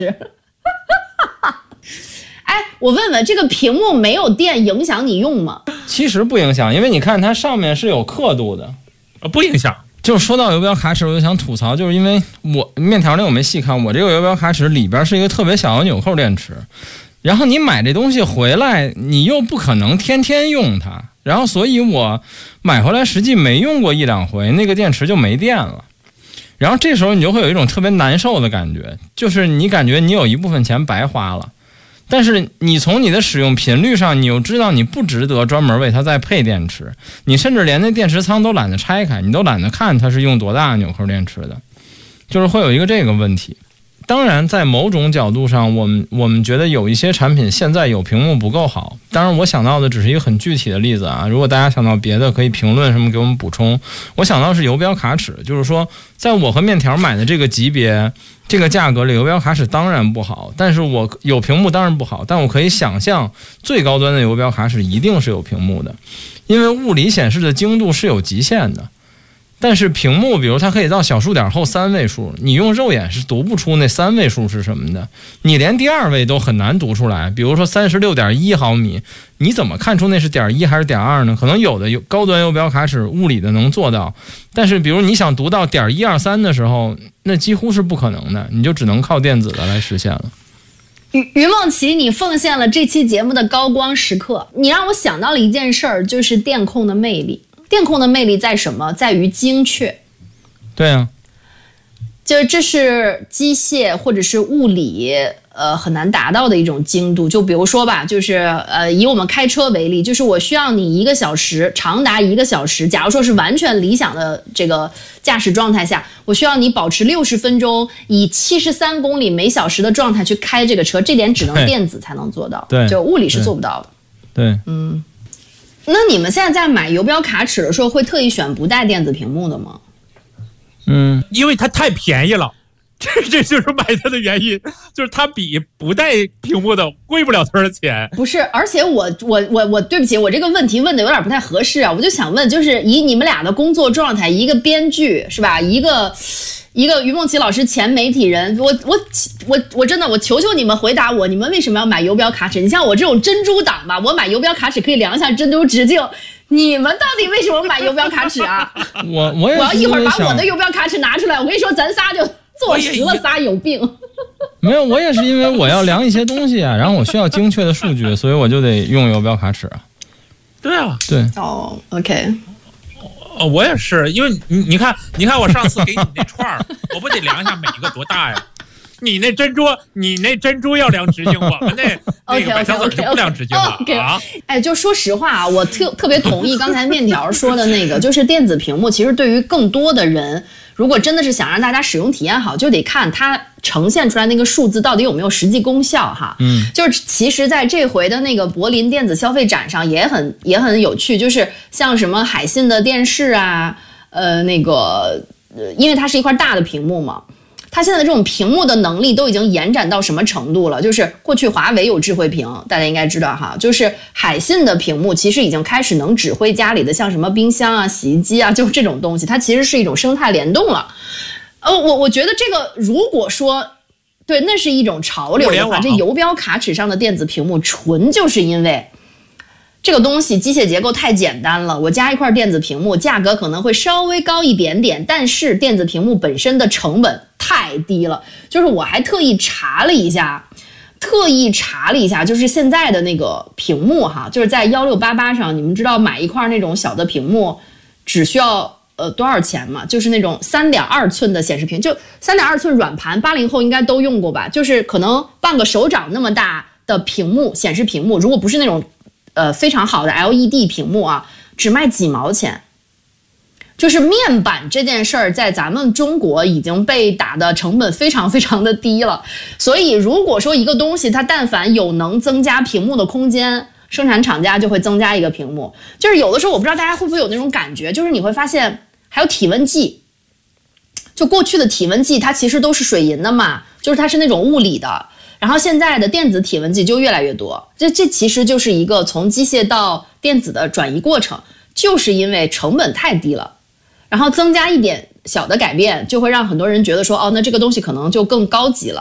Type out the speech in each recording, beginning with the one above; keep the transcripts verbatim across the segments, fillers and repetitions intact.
哎，我问问，这个屏幕没有电影响你用吗？ 其实不影响，因为你看它上面是有刻度的， 呃，不影响。 就是说到游标卡尺，我就想吐槽，就是因为我面条那我没细看，我这个游标卡尺里边是一个特别小的纽扣电池，然后你买这东西回来，你又不可能天天用它，然后所以我买回来实际没用过一两回，那个电池就没电了。然后这时候你就会有一种特别难受的感觉，就是你感觉你有一部分钱白花了，但是你从你的使用频率上，你又知道你不值得专门为它再配电池，你甚至连那电池仓都懒得拆开，你都懒得看它是用多大纽扣电池的，就是会有一个这个问题。当然在某种角度上，我们我们觉得有一些产品现在有屏幕不够好，当然我想到的只是一个很具体的例子啊，如果大家想到别的可以评论什么给我们补充。我想到是游标卡尺，就是说在我和面条买的这个级别这个价格里，游标卡尺当然不好，但是我有屏幕当然不好，但我可以想象最高端的游标卡尺一定是有屏幕的，因为物理显示的精度是有极限的。但是屏幕比如它可以到小数点后三位数，你用肉眼是读不出那三位数是什么的，你连第二位都很难读出来，比如说 三十六点一毫米，你怎么看出那是点一还是点二呢？可能有的高端游标卡尺物理的能做到，但是比如你想读到点一二三的时候，那几乎是不可能的，你就只能靠电子的来实现了。 于于梦琪，你奉献了这期节目的高光时刻，你让我想到了一件事儿，就是电控的魅力。电控的魅力在什么？在于精确。 对啊， 就这是机械或者是物理呃很难达到的一种精度。就比如说吧，就是呃以我们开车为例，就是我需要你一个小时，长达一个小时，假如说是完全理想的这个驾驶状态下，我需要你保持六十分钟以七十三公里每小时的状态去开这个车，这点只能电子才能做到， 对， 就物理是做不到的。 对， 嗯。那你们现在在买游标卡尺的时候，会特意选不带电子屏幕的吗？ 嗯，因为它太便宜了，这这就是买它的原因，就是它比不带屏幕的贵不了多少钱。 不是，而且我我我我对不起，我这个问题问的有点不太合适啊，我就想问，就是以你们俩的工作状态，一个编剧是吧，一个。一个于梦琪老师前媒体人，我我我我真的我求求你们回答我，你们为什么要买游标卡尺？你像我这种珍珠党吧，我买游标卡尺可以量一下珍珠直径，你们到底为什么买游标卡尺啊？ 我我也我要一会儿把我的游标卡尺拿出来，我跟你说，咱仨就坐实了，仨有病。 没有，我也是因为我要量一些东西啊，然后我需要精确的数据，所以我就得用游标卡尺啊。 对啊， 对。 哦 ，OK。 哦，我也是，因为你你看，你看我上次给你那串儿，我不得量一下每一个多大呀？你那珍珠，你那珍珠要量直径，我们那那个百香籽是不量直径的啊。 Okay, okay, okay. 哎，就说实话啊，我特特别同意刚才面条说的那个，就是电子屏幕其实对于更多的人，如果真的是想让大家使用体验好，就得看它呈现出来那个数字到底有没有实际功效哈。 嗯， 就是其实在这回的那个柏林电子消费展上也很也很有趣，就是像什么海信的电视啊，呃，那个呃，因为它是一块大的屏幕嘛。它现在的这种屏幕的能力都已经延展到什么程度了？就是过去华为有智慧屏，大家应该知道哈，就是海信的屏幕其实已经开始能指挥家里的像什么冰箱啊、洗衣机啊，就这种东西，它其实是一种生态联动了。呃，我我觉得这个如果说对，那是一种潮流的话，这游标卡尺上的电子屏幕纯就是因为这个东西机械结构太简单了，我加一块电子屏幕，价格可能会稍微高一点点，但是电子屏幕本身的成本太低了。就是我还特意查了一下，特意查了一下，就是现在的那个屏幕哈，就是在一六八八上，你们知道买一块那种小的屏幕只需要呃多少钱吗？就是那种 三点二寸的显示屏，就三点二寸软盘，八零后应该都用过吧，就是可能半个手掌那么大的屏幕，显示屏幕，如果不是那种呃，非常好的 L E D 屏幕啊，只卖几毛钱。就是面板这件事儿，在咱们中国已经被打的成本非常非常的低了。所以，如果说一个东西它但凡有能增加屏幕的空间，生产厂家就会增加一个屏幕。就是有的时候，我不知道大家会不会有那种感觉，就是你会发现还有体温计。就过去的体温计，它其实都是水银的嘛，就是它是那种物理的。然后现在的电子体温计就越来越多，这这其实就是一个从机械到电子的转移过程，就是因为成本太低了，然后增加一点小的改变，就会让很多人觉得说，哦，那这个东西可能就更高级了。然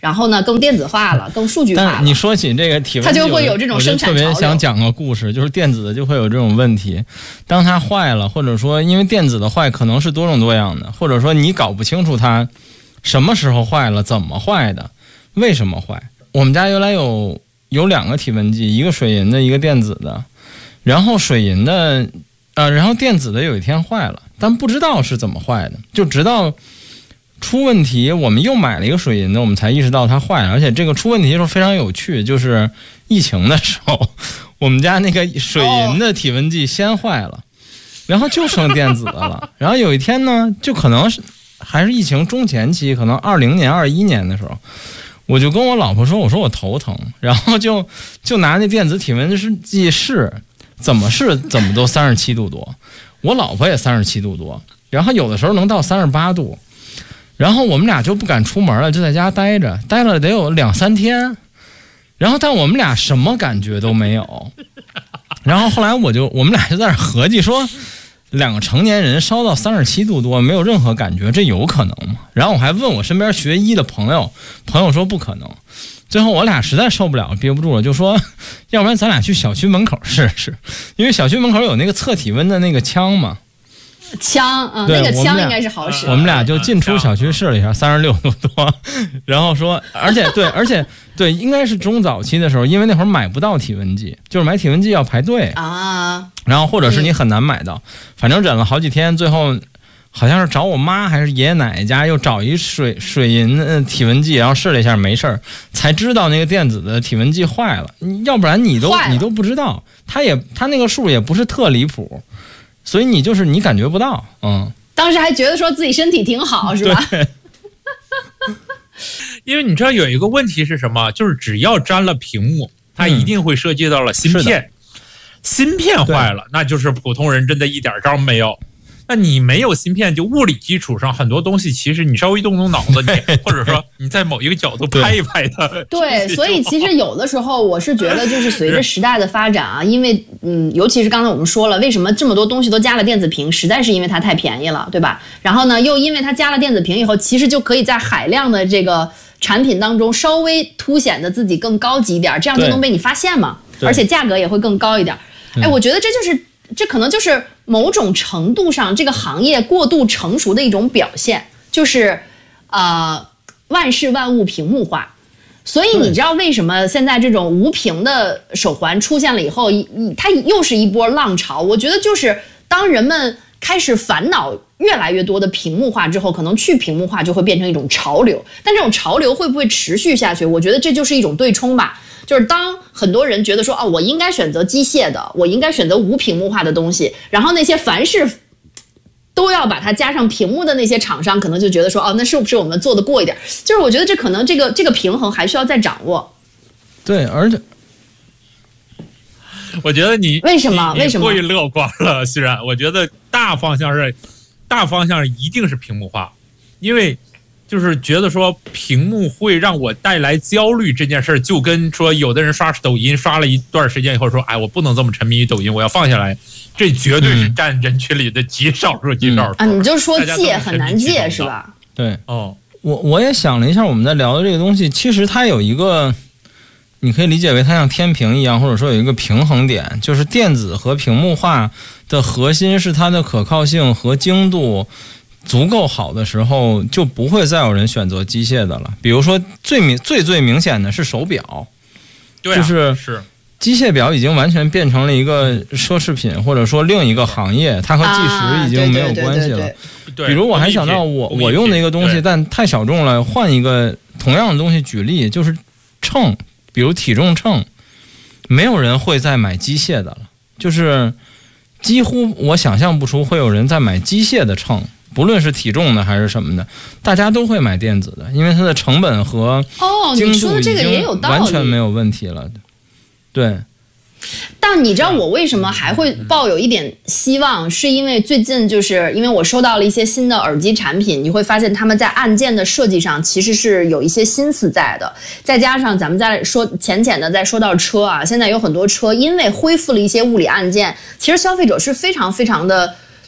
然后呢更电子化了，更数据化了。 但你说起这个体温计， 它就会有这种生产潮流。 我就特别想讲个故事，就是电子的就会有这种问题，当它坏了，或者说因为电子的坏可能是多种多样的，或者说你搞不清楚它什么时候坏了，怎么坏的，为什么坏。我们家原来有有两个体温计，一个水银的，一个电子的，然后水银的呃，然后电子的有一天坏了，但不知道是怎么坏的，就直到出问题，我们又买了一个水银的，我们才意识到它坏了。而且这个出问题的时候非常有趣，就是疫情的时候，我们家那个水银的体温计先坏了，然后就剩电子的了。然后有一天呢，就可能是还是疫情中前期，可能二零年、二一年的时候，我就跟我老婆说，我说我头疼，然后就就拿那电子体温计试，怎么试怎么都三十七度多，我老婆也三十七度多，然后有的时候能到三十八度。然后我们俩就不敢出门了，就在家待着，待了得有两三天。然后但我们俩什么感觉都没有。然后后来我就我们俩就在那合计说，两个成年人烧到三十七度多没有任何感觉，这有可能吗？然后我还问我身边学医的朋友，朋友说不可能。最后我俩实在受不了，憋不住了，就说要不然咱俩去小区门口试试，因为小区门口有那个测体温的那个枪嘛。 枪啊、嗯，那个枪应该是好使。 我们俩就进出小区试了一下，三十六度多，然后说，而且对，而且对，应该是中早期的时候，因为那会儿买不到体温计，就是买体温计要排队啊， 然后或者是你很难买到，嗯、反正忍了好几天，最后好像是找我妈还是爷爷奶奶家又找一水水银的体温计，然后试了一下没事儿，才知道那个电子的体温计坏了，要不然你都你都不知道，它也它那个数也不是特离谱。所以你就是你感觉不到，嗯， 当时还觉得说自己身体挺好，是吧？ 因为你知道有一个问题是什么，就是只要沾了屏幕，它一定会涉及到了芯片，嗯、芯片坏了，那就是普通人真的一点招没有。那你没有芯片，就物理基础上很多东西，其实你稍微动动脑子，你或者说你在某一个角度拍一拍它。 对，所以其实有的时候我是觉得，就是随着时代的发展啊，因为嗯，尤其是刚才我们说了，为什么这么多东西都加了电子屏，实在是因为它太便宜了，对吧？然后呢，又因为它加了电子屏以后，其实就可以在海量的这个产品当中稍微凸显的自己更高级一点，这样就能被你发现嘛，而且价格也会更高一点。哎，我觉得这就是。这可能就是某种程度上这个行业过度成熟的一种表现，就是呃万事万物屏幕化。所以你知道为什么现在这种无屏的手环出现了以后，它又是一波浪潮？我觉得就是当人们开始烦恼越来越多的屏幕化之后，可能去屏幕化就会变成一种潮流。但这种潮流会不会持续下去？我觉得这就是一种对冲吧。就是当很多人觉得说，哦，我应该选择机械的，我应该选择无屏幕化的东西，然后那些凡是都要把它加上屏幕的那些厂商，可能就觉得说，哦，那是不是我们做得过一点？就是我觉得这可能这个这个平衡还需要再掌握。 对，而且我觉得你为什么为什么过于乐观了？虽然我觉得大方向是大方向一定是屏幕化，因为。就是觉得说屏幕会让我带来焦虑这件事儿，就跟说有的人刷抖音刷了一段时间以后说，哎，我不能这么沉迷于抖音，我要放下来，这绝对是占人群里的极少数极少数、 嗯、啊！你就说戒很难戒是吧？ 对， 哦， 我我也想了一下，我们在聊的这个东西，其实它有一个，你可以理解为它像天平一样，或者说有一个平衡点，就是电子和屏幕化的核心是它的可靠性和精度。足够好的时候，就不会再有人选择机械的了。比如说最明最最明显的是手表， 对、啊， 就是是机械表已经完全变成了一个奢侈品，或者说另一个行业，它和计时已经没有关系了。比如我还想到我我用的一个东西，但太小众了，换一个同样的东西举例，就是秤，比如体重秤，没有人会再买机械的了，就是几乎我想象不出会有人再买机械的秤。不论是体重的还是什么的，大家都会买电子的，因为它的成本和精度已经完全没有问题了。对。 但你知道我为什么还会抱有一点希望，是因为最近就是因为我收到了一些新的耳机产品，你会发现他们在按键的设计上其实是有一些心思在的，再加上咱们在说浅浅的在说到车啊，现在有很多车因为恢复了一些物理按键，其实消费者是非常非常的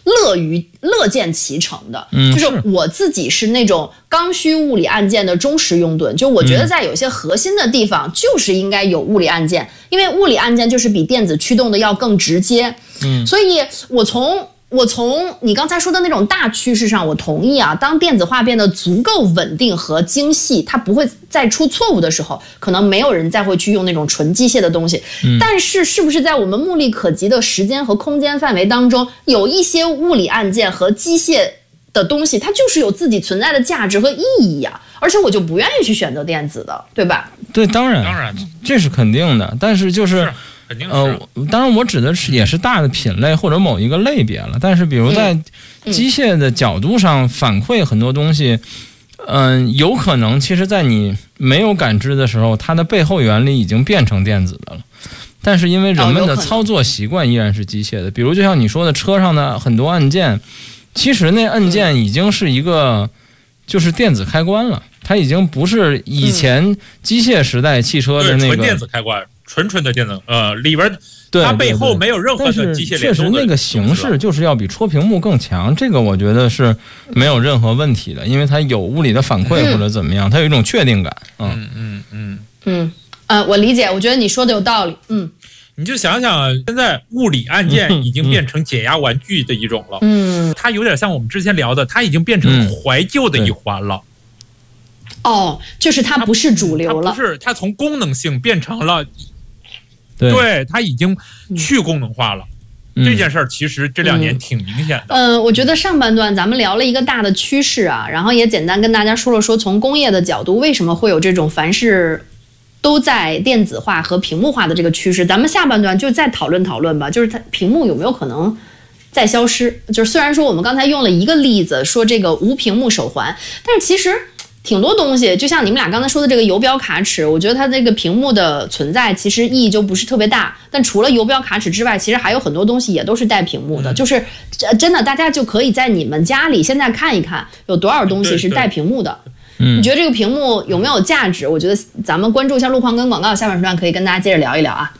乐于乐见其成的， 嗯， 就是我自己是那种刚需物理按键的忠实拥趸，就我觉得在有些核心的地方就是应该有物理按键，因为物理按键就是比电子驱动的要更直接， 嗯， 所以我从我从你刚才说的那种大趋势上，我同意啊。当电子化变得足够稳定和精细，它不会再出错误的时候，可能没有人再会去用那种纯机械的东西。嗯、但是，是不是在我们目力可及的时间和空间范围当中，有一些物理按键和机械的东西，它就是有自己存在的价值和意义呀、啊？而且我就不愿意去选择电子的，对吧？ 对，当然， 当然， 这是肯定的。但是就是。 是肯定是呃，当然，我指的是也是大的品类或者某一个类别了。但是，比如在机械的角度上反馈很多东西，嗯、呃，有可能其实，在你没有感知的时候，它的背后原理已经变成电子的了。但是，因为人们的操作习惯依然是机械的，比如就像你说的，车上的很多按键，其实那按键已经是一个就是电子开关了，它已经不是以前机械时代汽车的那个纯电子开关。纯纯的电子，呃，里边它背后没有任何的机械联动的。 确实，那个形式就是要比戳屏幕更强，这个我觉得是没有任何问题的，因为它有物理的反馈或者怎么样，它有一种确定感。 嗯嗯嗯嗯呃，我理解，我觉得你说的有道理。嗯， 你就想想，现在物理按键已经变成解压玩具的一种了。 嗯， 它有点像我们之前聊的，它已经变成怀旧的一环了。 哦，就是它不是主流了， 它不是，它从功能性变成了。 对, 对，它已经去功能化了。嗯、这件事儿其实这两年挺明显的。 嗯、呃，我觉得上半段咱们聊了一个大的趋势啊，然后也简单跟大家说了说从工业的角度为什么会有这种凡事都在电子化和屏幕化的这个趋势。咱们下半段就再讨论讨论吧，就是它屏幕有没有可能再消失？就是虽然说我们刚才用了一个例子说这个无屏幕手环，但是其实。挺多东西，就像你们俩刚才说的这个游标卡尺，我觉得它这个屏幕的存在其实意义就不是特别大。但除了游标卡尺之外，其实还有很多东西也都是带屏幕的。嗯、就是真的，大家就可以在你们家里现在看一看，有多少东西是带屏幕的。 嗯， 你觉得这个屏幕有没有价值？我觉得咱们关注一下路况跟广告，下半时段可以跟大家接着聊一聊啊。